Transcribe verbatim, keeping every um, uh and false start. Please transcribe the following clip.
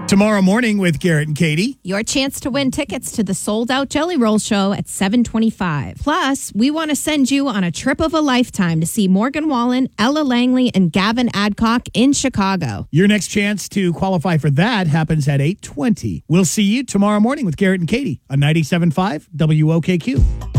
Tomorrow morning with Garrett and Katie. Your chance to win tickets to the sold-out Jelly Roll show at seven twenty-five. Plus, we want to send you on a trip of a lifetime to see Morgan Wallen, Ella Langley, and Gavin Adcock in Chicago. Your next chance to qualify for that happens at eight twenty. We'll see you tomorrow morning with Garrett and Katie on ninety-seven point five W O K Q.